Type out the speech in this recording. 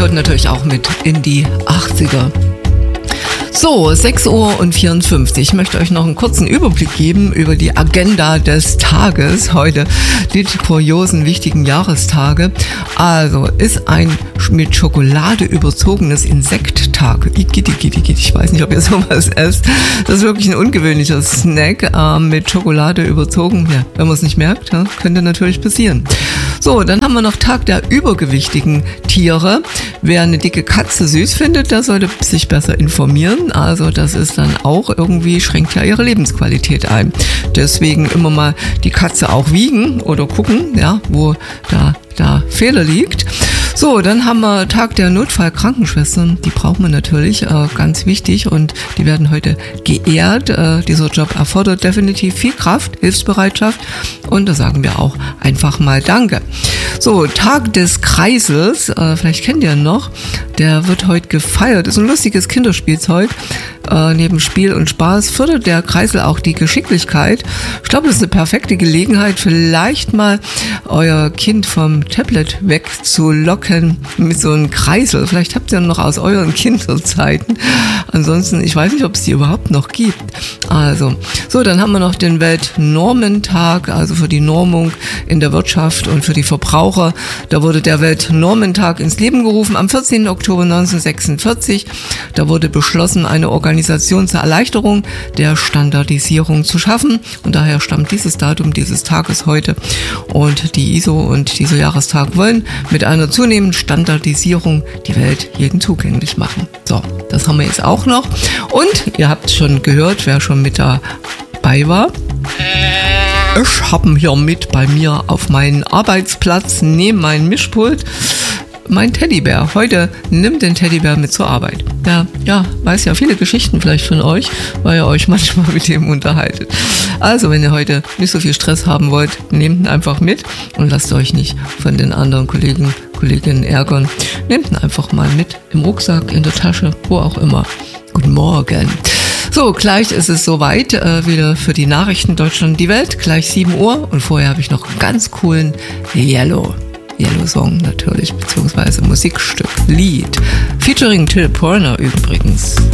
gehört natürlich auch mit in die 80er. So, 6:54 Uhr. Ich möchte euch noch einen kurzen Überblick geben über die Agenda des Tages. Heute die kuriosen, wichtigen Jahrestage. Also, ist ein mit Schokolade überzogenes Insekttag. Ich weiß nicht, ob ihr sowas esst. Das ist wirklich ein ungewöhnlicher Snack, mit Schokolade überzogen. Ja, wenn man es nicht merkt, ja, könnte natürlich passieren. So, dann haben wir noch Tag der übergewichtigen Tiere. Wer eine dicke Katze süß findet, der sollte sich besser informieren. Also das ist dann auch irgendwie, schränkt ja ihre Lebensqualität ein. Deswegen immer mal die Katze auch wiegen oder gucken, ja, wo da Fehler liegt. So, dann haben wir Tag der Notfallkrankenschwestern. Die brauchen wir natürlich, ganz wichtig, und die werden heute geehrt. Dieser Job erfordert definitiv viel Kraft, Hilfsbereitschaft, und da sagen wir auch einfach mal Danke. So, Tag des Kreisels, vielleicht kennt ihr ihn noch, der wird heute gefeiert. Ist ein lustiges Kinderspielzeug. Neben Spiel und Spaß fördert der Kreisel auch die Geschicklichkeit. Ich glaube, das ist eine perfekte Gelegenheit, vielleicht mal euer Kind vom Tablet wegzulocken mit so einem Kreisel. Vielleicht habt ihr noch aus euren Kinderzeiten. Ansonsten, ich weiß nicht, ob es die überhaupt noch gibt. Also, so, dann haben wir noch den Weltnormentag, also für die Normung in der Wirtschaft und für die Verbraucher. Da wurde der Weltnormentag ins Leben gerufen am 14. Oktober 1946. Da wurde beschlossen, eine Organisation zur Erleichterung der Standardisierung zu schaffen, und daher stammt dieses Datum dieses Tages heute. Und die ISO und dieser Jahrestag wollen mit einer zunehmenden Standardisierung die Welt jedem zugänglich machen. So, das haben wir jetzt auch noch. Und ihr habt schon gehört, wer schon mit dabei war. Ich habe hier mit bei mir auf meinen Arbeitsplatz neben meinem Mischpult mein Teddybär. Heute nimmt den Teddybär mit zur Arbeit. Ja, weiß ja viele Geschichten vielleicht von euch, weil ihr euch manchmal mit dem unterhaltet. Also, wenn ihr heute nicht so viel Stress haben wollt, nehmt ihn einfach mit und lasst euch nicht von den anderen Kolleginnen ärgern. Nehmt ihn einfach mal mit im Rucksack, in der Tasche, wo auch immer. Guten Morgen. So, gleich ist es soweit, wieder für die Nachrichten Deutschland, die Welt, gleich 7 Uhr, und vorher habe ich noch einen ganz coolen Yellow-Song natürlich, beziehungsweise Musikstück, Lied, featuring Till Porner übrigens.